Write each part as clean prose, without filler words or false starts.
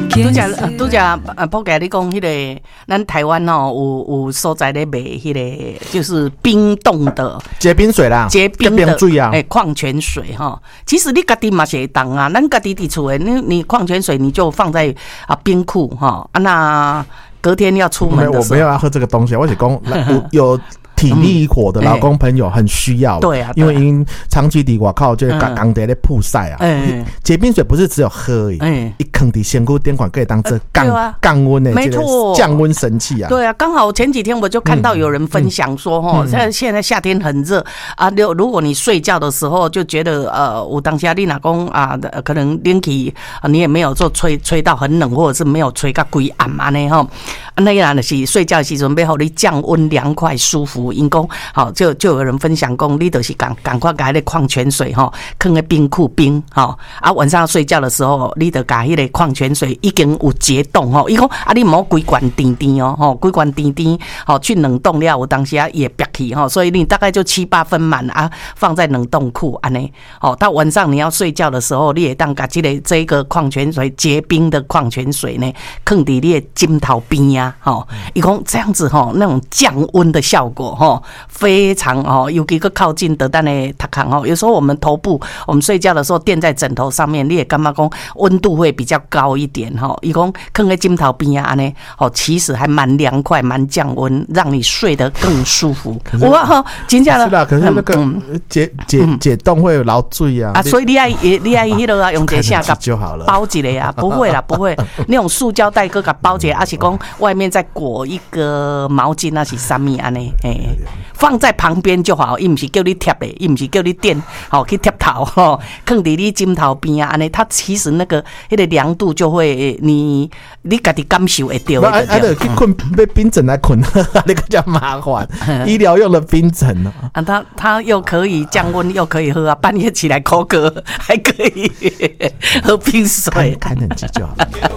拄则宝盖你讲迄个，咱台湾有所在咧卖迄个，就是冰冻的结冰水啦， 结冰的水啊， 矿泉水哈。其实你家己嘛是会当啊，咱家己伫厝诶，你矿泉水你就放在冰库哈，那隔天要出门的时候， 我没有要喝这个东西，我是讲有。体力活的劳工朋友很需要， 对啊， 因为因长期伫外口就是工地咧曝晒啊，结冰水不是只有喝而已，一坑伫身躯电管可以当这降温的， 没错， 降温神器啊。 对啊，刚好前几天我就看到有人分享说，现在夏天很热啊，如果你睡觉的时候就觉得有当下你哪讲啊，可能冷气你也没有做吹到很冷，或者是没有吹到规暗安尼哈，那样的是睡觉的时阵要让你降温凉快舒服。因讲好，就有人分享讲，你就是赶快把迄个矿泉水哈，放在冰库冰哈啊，晚上睡觉的时候，你就把迄个矿泉水已经有解冻哈。伊讲啊，你莫规罐甜甜哦，吼，规罐甜甜，好去冷冻了，有当时也憋起哈，所以你大概就7、8分满啊，放在冷冻库安尼。哦，到晚上你要睡觉的时候，你也当把这个矿泉水结冰的矿泉水呢，放在你的枕头边啊，吼，伊讲这样子哈，那种降温的效果。非常尤其个靠近的咱的头壳有时候我们头部我们睡觉的时候垫在枕头上面，你也感觉讲温度会比较高一点伊讲放在枕头边啊呢其实还蛮凉快蛮降温，让你睡得更舒服。我真的是啦，可是那个解冻会有劳醉啊， 所以你爱迄个啊用这下就好了， 包一个啊，不会啦，不会那种塑胶袋个包一个，还是讲外面再裹一个毛巾，那是什么安尼放在旁边就好，伊不是叫你贴的，伊不是叫你垫，去贴头放伫你枕头边啊，安尼，它其实那个凉度就会你家己感受会到。 就去困被冰枕来困，那个叫麻烦。医疗用的冰枕啊，它又可以降温，又可以喝啊，半夜起来口渴还可以喝冰水， 开冷气就好。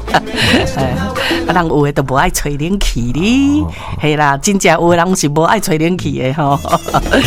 人有的都不爱吹冷气哩，嘿啦，真正有的人是不爱吹冷气的吼。